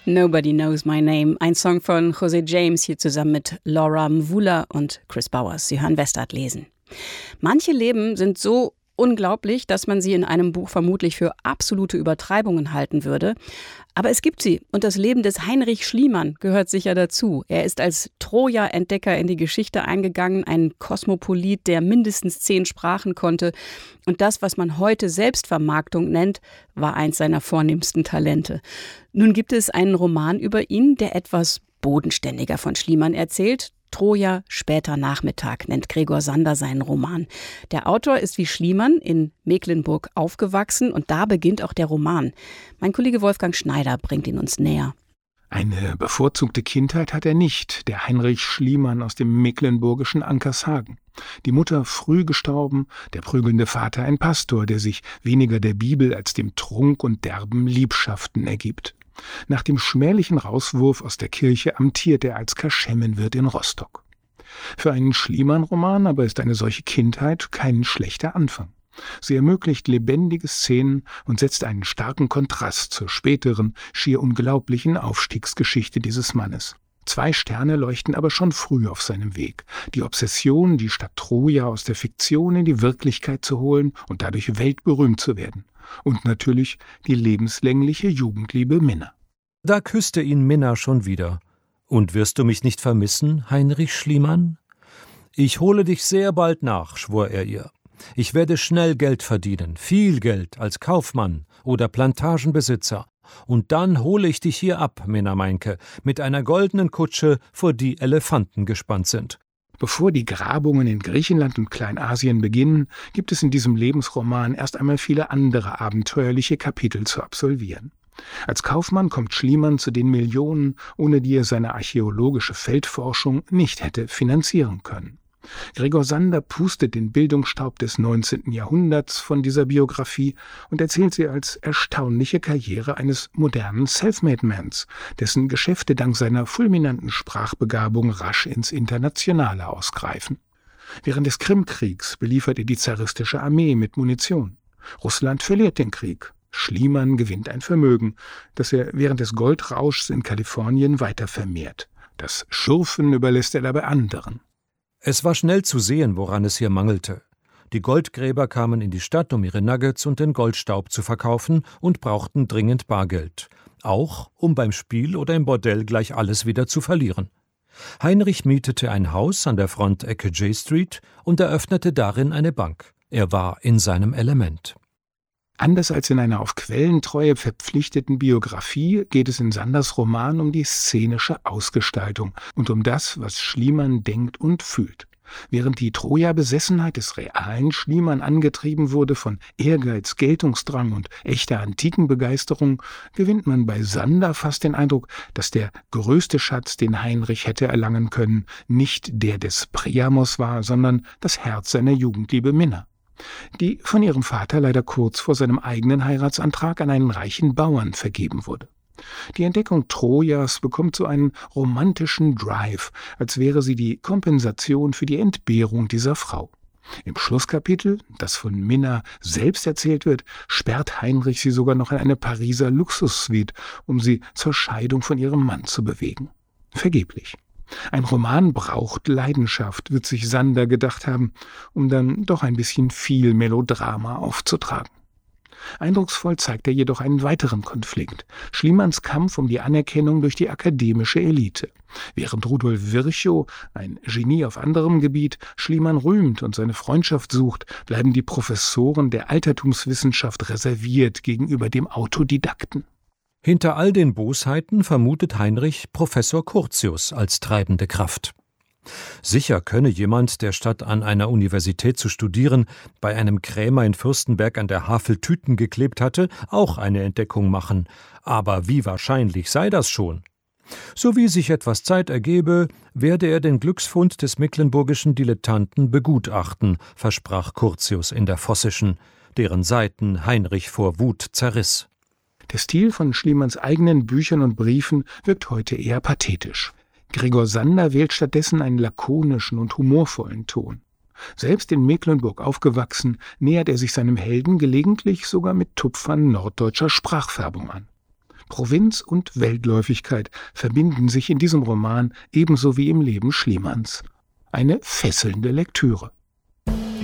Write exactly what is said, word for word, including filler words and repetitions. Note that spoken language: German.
Nobody Knows My Name, ein Song von José James, hier zusammen mit Laura Mvula und Chris Bowers. Sie hören Westart lesen. Manche Leben sind so unglaublich, dass man sie in einem Buch vermutlich für absolute Übertreibungen halten würde. Aber es gibt sie und das Leben des Heinrich Schliemann gehört sicher dazu. Er ist als Troja-Entdecker in die Geschichte eingegangen, ein Kosmopolit, der mindestens zehn Sprachen konnte. Und das, was man heute Selbstvermarktung nennt, war eins seiner vornehmsten Talente. Nun gibt es einen Roman über ihn, der etwas bodenständiger von Schliemann erzählt. Troja, später Nachmittag, nennt Gregor Sander seinen Roman. Der Autor ist wie Schliemann in Mecklenburg aufgewachsen und da beginnt auch der Roman. Mein Kollege Wolfgang Schneider bringt ihn uns näher. Eine bevorzugte Kindheit hat er nicht, der Heinrich Schliemann aus dem mecklenburgischen Ankershagen. Die Mutter früh gestorben, der prügelnde Vater ein Pastor, der sich weniger der Bibel als dem Trunk und derben Liebschaften ergibt. Nach dem schmählichen Rauswurf aus der Kirche amtiert er als Kaschemmenwirt in Rostock. Für einen Schliemann-Roman aber ist eine solche Kindheit kein schlechter Anfang. Sie ermöglicht lebendige Szenen und setzt einen starken Kontrast zur späteren, schier unglaublichen Aufstiegsgeschichte dieses Mannes. Zwei Sterne leuchten aber schon früh auf seinem Weg. Die Obsession, die Stadt Troja aus der Fiktion in die Wirklichkeit zu holen und dadurch weltberühmt zu werden. Und natürlich die lebenslängliche Jugendliebe Minna. Da küsste ihn Minna schon wieder. »Und wirst du mich nicht vermissen, Heinrich Schliemann?« »Ich hole dich sehr bald nach«, schwor er ihr. »Ich werde schnell Geld verdienen, viel Geld, als Kaufmann oder Plantagenbesitzer. Und dann hole ich dich hier ab, Minna Meinke, mit einer goldenen Kutsche, vor die Elefanten gespannt sind.« Bevor die Grabungen in Griechenland und Kleinasien beginnen, gibt es in diesem Lebensroman erst einmal viele andere abenteuerliche Kapitel zu absolvieren. Als Kaufmann kommt Schliemann zu den Millionen, ohne die er seine archäologische Feldforschung nicht hätte finanzieren können. Gregor Sander pustet den Bildungsstaub des neunzehnten Jahrhunderts von dieser Biografie und erzählt sie als erstaunliche Karriere eines modernen Selfmade-Mans, dessen Geschäfte dank seiner fulminanten Sprachbegabung rasch ins Internationale ausgreifen. Während des Krimkriegs beliefert er die zaristische Armee mit Munition. Russland verliert den Krieg. Schliemann gewinnt ein Vermögen, das er während des Goldrauschs in Kalifornien weiter vermehrt. Das Schürfen überlässt er dabei anderen. Es war schnell zu sehen, woran es hier mangelte. Die Goldgräber kamen in die Stadt, um ihre Nuggets und den Goldstaub zu verkaufen und brauchten dringend Bargeld. Auch, um beim Spiel oder im Bordell gleich alles wieder zu verlieren. Heinrich mietete ein Haus an der Frontecke J Street und eröffnete darin eine Bank. Er war in seinem Element. Anders als in einer auf Quellentreue verpflichteten Biografie geht es in Sanders Roman um die szenische Ausgestaltung und um das, was Schliemann denkt und fühlt. Während die Troja-Besessenheit des realen Schliemann angetrieben wurde von Ehrgeiz, Geltungsdrang und echter Antikenbegeisterung, gewinnt man bei Sander fast den Eindruck, dass der größte Schatz, den Heinrich hätte erlangen können, nicht der des Priamos war, sondern das Herz seiner Jugendliebe Minna, die von ihrem Vater leider kurz vor seinem eigenen Heiratsantrag an einen reichen Bauern vergeben wurde. Die Entdeckung Trojas bekommt so einen romantischen Drive, als wäre sie die Kompensation für die Entbehrung dieser Frau. Im Schlusskapitel, das von Minna selbst erzählt wird, sperrt Heinrich sie sogar noch in eine Pariser Luxussuite, um sie zur Scheidung von ihrem Mann zu bewegen. Vergeblich. Ein Roman braucht Leidenschaft, wird sich Sander gedacht haben, um dann doch ein bisschen viel Melodrama aufzutragen. Eindrucksvoll zeigt er jedoch einen weiteren Konflikt: Schliemanns Kampf um die Anerkennung durch die akademische Elite. Während Rudolf Virchow, ein Genie auf anderem Gebiet, Schliemann rühmt und seine Freundschaft sucht, bleiben die Professoren der Altertumswissenschaft reserviert gegenüber dem Autodidakten. Hinter all den Bosheiten vermutet Heinrich Professor Curtius als treibende Kraft. Sicher könne jemand, der statt an einer Universität zu studieren, bei einem Krämer in Fürstenberg an der Havel Tüten geklebt hatte, auch eine Entdeckung machen. Aber wie wahrscheinlich sei das schon? So wie sich etwas Zeit ergebe, werde er den Glücksfund des mecklenburgischen Dilettanten begutachten, versprach Curtius in der Vossischen, deren Seiten Heinrich vor Wut zerriss. Der Stil von Schliemanns eigenen Büchern und Briefen wirkt heute eher pathetisch. Gregor Sander wählt stattdessen einen lakonischen und humorvollen Ton. Selbst in Mecklenburg aufgewachsen, nähert er sich seinem Helden gelegentlich sogar mit Tupfern norddeutscher Sprachfärbung an. Provinz und Weltläufigkeit verbinden sich in diesem Roman ebenso wie im Leben Schliemanns. Eine fesselnde Lektüre.